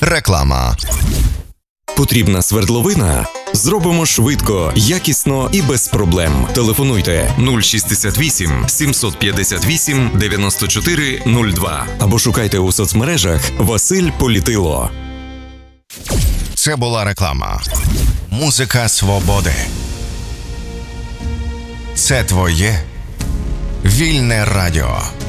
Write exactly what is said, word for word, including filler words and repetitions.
Реклама. Потрібна свердловина? Зробимо швидко, якісно і без проблем. Телефонуйте нуль шістдесят вісім сімсот п'ятдесят вісім дев'яносто чотири нуль два або шукайте у соцмережах Василь Політило. Це була реклама. Музика свободи. Це твоє вільне радіо.